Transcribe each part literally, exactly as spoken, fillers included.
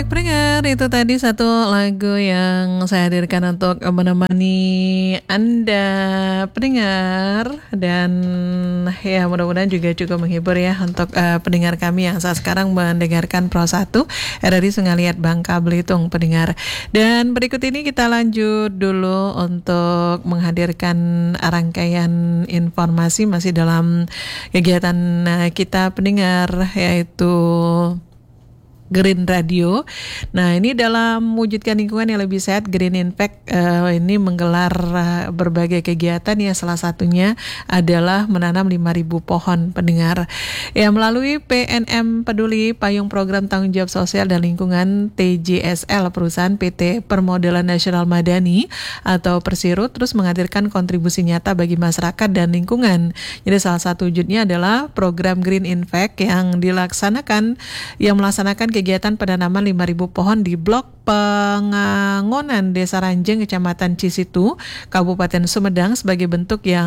Pendengar, itu tadi satu lagu yang saya hadirkan untuk menemani Anda pendengar, dan ya mudah-mudahan juga cukup menghibur ya untuk uh, pendengar kami yang saat sekarang mendengarkan Pro satu R R I Sungai Liat Bangka Belitung pendengar. Dan berikut ini kita lanjut dulu untuk menghadirkan rangkaian informasi masih dalam kegiatan uh, kita pendengar, yaitu Green Radio. Nah, ini dalam mewujudkan lingkungan yang lebih sehat, Green Impact uh, ini menggelar uh, berbagai kegiatan ya, salah satunya adalah menanam lima ribu pohon pendengar. Ya, melalui P N M Peduli, Payung Program Tanggung Jawab Sosial dan Lingkungan T J S L, perusahaan P T Permodalan Nasional Madani atau Persiru, terus menghadirkan kontribusi nyata bagi masyarakat dan lingkungan. Jadi salah satu wujudnya adalah program Green Impact yang dilaksanakan, yang melaksanakan kegiatan penanaman lima ribu pohon di Blok Pengangonan, Desa Ranjeng, Kecamatan Cisitu, Kabupaten Sumedang, sebagai bentuk yang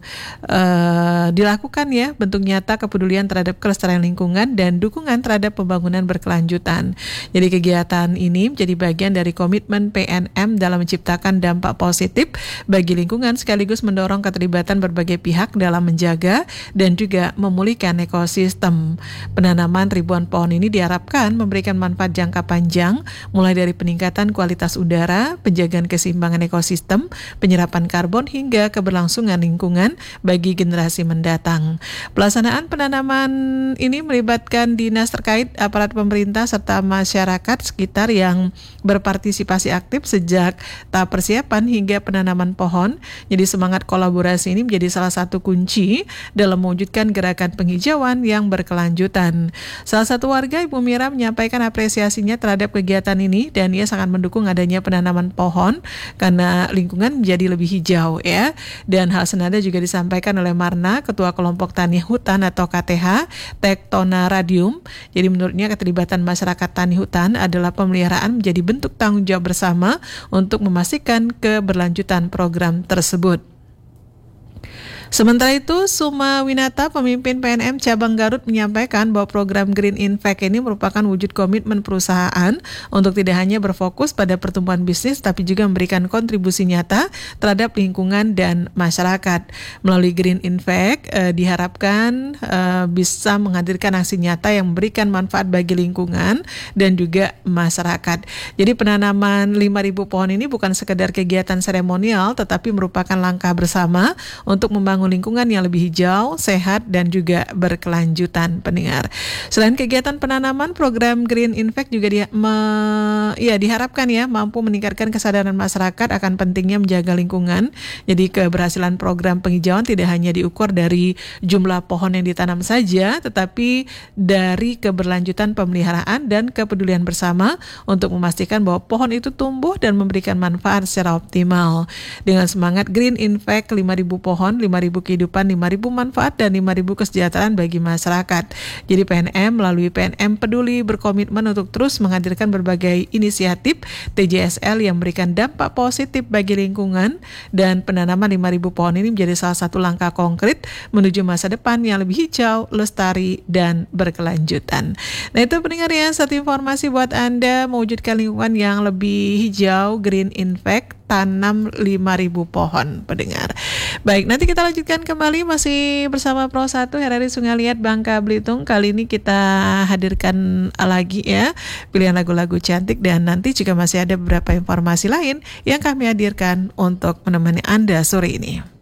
uh, dilakukan ya, bentuk nyata kepedulian terhadap kelestarian lingkungan dan dukungan terhadap pembangunan berkelanjutan. Jadi kegiatan ini menjadi bagian dari komitmen P N M dalam menciptakan dampak positif bagi lingkungan, sekaligus mendorong keterlibatan berbagai pihak dalam menjaga dan juga memulihkan ekosistem. Penanaman ribuan pohon ini diharapkan memberikan manfaat jangka panjang, mulai dari peningkatan kualitas udara, penjagaan keseimbangan ekosistem, penyerapan karbon, hingga keberlangsungan lingkungan bagi generasi mendatang. Pelaksanaan penanaman ini melibatkan dinas terkait, aparat pemerintah, serta masyarakat sekitar yang berpartisipasi aktif sejak tahap persiapan hingga penanaman pohon. Jadi semangat kolaborasi ini menjadi salah satu kunci dalam mewujudkan gerakan penghijauan yang berkelanjutan. Salah satu warga, Ibu Mira, menyampaikan apresiasinya terhadap kegiatan ini dan ia sangat mendukung adanya penanaman pohon karena lingkungan menjadi lebih hijau ya. Dan hal senada juga disampaikan oleh Marna, Ketua Kelompok Tani Hutan atau K T H Tektona Radium. Jadi menurutnya keterlibatan masyarakat tani hutan adalah pemeliharaan menjadi bentuk tanggung jawab bersama untuk memastikan keberlanjutan program tersebut. Sementara itu, Suma Winata, pemimpin P N M Cabang Garut, menyampaikan bahwa program Green Impact ini merupakan wujud komitmen perusahaan untuk tidak hanya berfokus pada pertumbuhan bisnis, tapi juga memberikan kontribusi nyata terhadap lingkungan dan masyarakat. Melalui Green Impact, eh, diharapkan eh, bisa menghadirkan aksi nyata yang memberikan manfaat bagi lingkungan dan juga masyarakat. Jadi penanaman lima ribu pohon ini bukan sekedar kegiatan seremonial, tetapi merupakan langkah bersama untuk membangun lingkungan yang lebih hijau, sehat, dan juga berkelanjutan pendengar. Selain kegiatan penanaman, program Green Impact juga di, me, ya, diharapkan ya mampu meningkatkan kesadaran masyarakat akan pentingnya menjaga lingkungan. Jadi keberhasilan program penghijauan tidak hanya diukur dari jumlah pohon yang ditanam saja, tetapi dari keberlanjutan pemeliharaan dan kepedulian bersama untuk memastikan bahwa pohon itu tumbuh dan memberikan manfaat secara optimal. Dengan semangat Green Impact, lima ribu pohon, lima ribu kehidupan, lima ribu manfaat, dan lima ribu kesejahteraan bagi masyarakat. Jadi P N M melalui P N M Peduli berkomitmen untuk terus menghadirkan berbagai inisiatif T J S L yang memberikan dampak positif bagi lingkungan, dan penanaman lima ribu pohon ini menjadi salah satu langkah konkret menuju masa depan yang lebih hijau, lestari, dan berkelanjutan. Nah, itu pendengar ya, satu informasi buat Anda mewujudkan lingkungan yang lebih hijau, Green Impact, tanam lima ribu pohon pendengar. Baik, nanti kita lanjutkan kembali masih bersama Pro satu R R I Sungai Liat Bangka Belitung. Kali ini kita hadirkan lagi ya pilihan lagu-lagu cantik, dan nanti juga masih ada beberapa informasi lain yang kami hadirkan untuk menemani Anda sore ini.